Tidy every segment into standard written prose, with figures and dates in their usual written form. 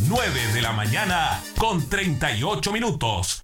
9 de la mañana con 38 minutos.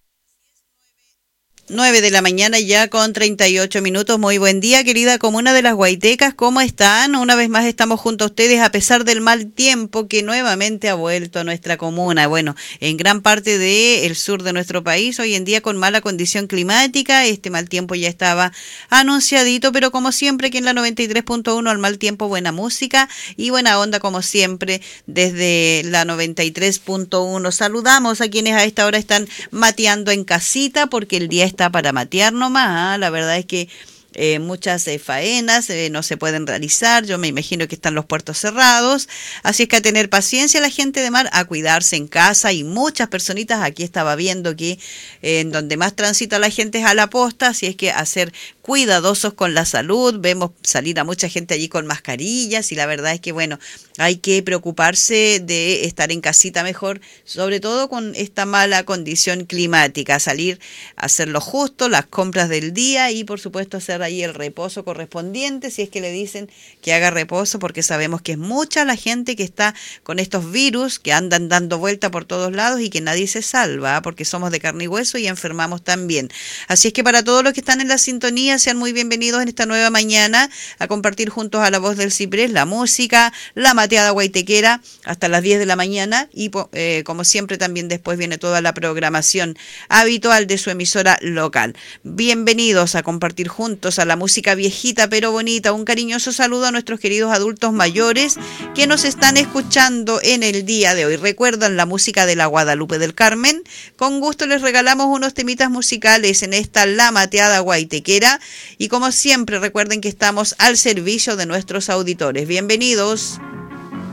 9 de la mañana ya con 38 minutos. Muy buen día, querida comuna de Las Guaitecas. ¿Cómo están? Una vez más estamos junto a ustedes a pesar del mal tiempo que nuevamente ha vuelto a nuestra comuna. Bueno, en gran parte del sur de nuestro país, hoy en día con mala condición climática. Este mal tiempo ya estaba anunciadito, pero como siempre aquí en la 93.1 al mal tiempo, buena música y buena onda como siempre desde la 93.1. Saludamos a quienes a esta hora están mateando en casita porque el día está para matear nomás. La verdad es que muchas faenas no se pueden realizar. Yo me imagino que están los puertos cerrados. Así es que a tener paciencia la gente de mar, a cuidarse en casa y muchas personitas. Aquí estaba viendo que en donde más transita la gente es a la posta. Así es que a ser cuidadosos con la salud. Vemos salir a mucha gente allí con mascarillas y la verdad es que bueno, hay que preocuparse de estar en casita mejor, sobre todo con esta mala condición climática, salir a hacer lo justo, las compras del día y por supuesto hacer ahí el reposo correspondiente, si es que le dicen que haga reposo, porque sabemos que es mucha la gente que está con estos virus que andan dando vuelta por todos lados y que nadie se salva, porque somos de carne y hueso y enfermamos también. Así es que para todos los que están en la sintonía, sean muy bienvenidos en esta nueva mañana a compartir juntos a la voz del Ciprés la música, la mateada guaitequera hasta las 10 de la mañana y como siempre también después viene toda la programación habitual de su emisora local. Bienvenidos a compartir juntos a la música viejita pero bonita. Un cariñoso saludo a nuestros queridos adultos mayores que nos están escuchando en el día de hoy. ¿Recuerdan la música de la Guadalupe del Carmen? Con gusto les regalamos unos temitas musicales en esta La Mateada Guaitequera y como siempre recuerden que estamos al servicio de nuestros auditores. Bienvenidos.